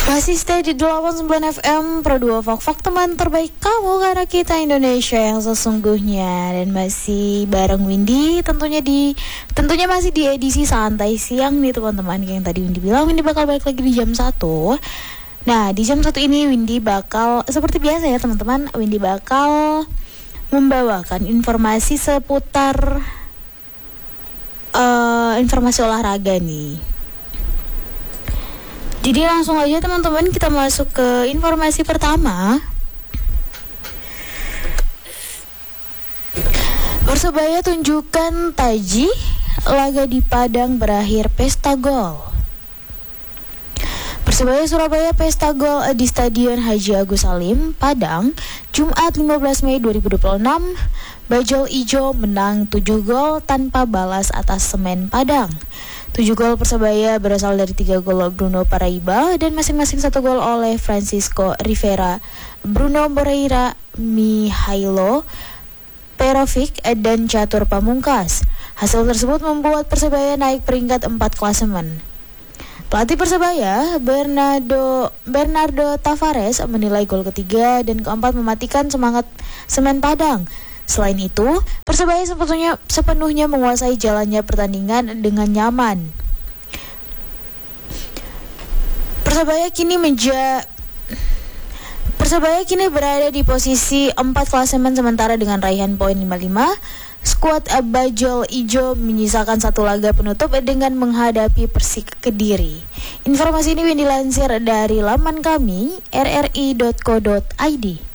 Masih stay di 89 FM Pro 2 Fak teman terbaik kamu, karena kita Indonesia yang sesungguhnya. Dan masih bareng Windy, tentunya masih di edisi santai siang nih teman-teman. Yang tadi Windy bilang Windy bakal balik lagi di jam 1. Nah, di jam 1 ini Windy bakal, seperti biasa ya teman-teman, Windy bakal membawakan informasi seputar informasi olahraga nih. Jadi langsung aja teman-teman, kita masuk ke informasi pertama. Persebaya tunjukkan taji, laga di Padang berakhir pesta gol. Persebaya Surabaya pesta gol di Stadion Haji Agus Salim, Padang, Jumat 15 Mei 2026. Bajul Ijo menang 7 gol tanpa balas atas Semen Padang. 7 gol Persebaya berasal dari 3 gol Bruno Paraiba dan masing-masing 1 gol oleh Francisco Rivera, Bruno Moreira, Mihailo Perovic, dan Catur Pamungkas. Hasil tersebut membuat Persebaya naik peringkat 4 klasemen. Pelatih Persebaya, Bernardo Tavares, menilai gol ketiga dan keempat mematikan semangat Semen Padang. Selain itu, Persebaya sepenuhnya menguasai jalannya pertandingan dengan nyaman. Persebaya kini berada di posisi 4 klasemen sementara dengan raihan poin 55. Skuad Bajul Ijo menyisakan 1 laga penutup dengan menghadapi Persik Kediri. Informasi ini dilansir dari laman kami rri.co.id.